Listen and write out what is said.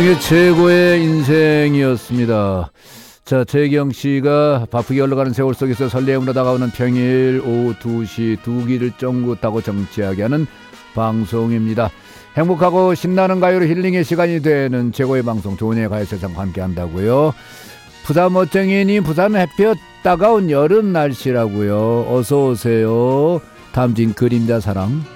이게 최고의 인생이었습니다. 자, 재경 씨가 바쁘게 흘러가는 세월 속에서 설레임으로 다가오는 평일 오후 2시 두 길을 쫑긋하고 정치하게 하는 방송입니다. 행복하고 신나는 가요로 힐링의 시간이 되는 최고의 방송 조은의 가요세상과 함께 한다고요. 부산 멋쟁이님, 부산 햇볕 따가운 여름 날씨라고요. 어서 오세요. 다음 주인 그림자 사랑.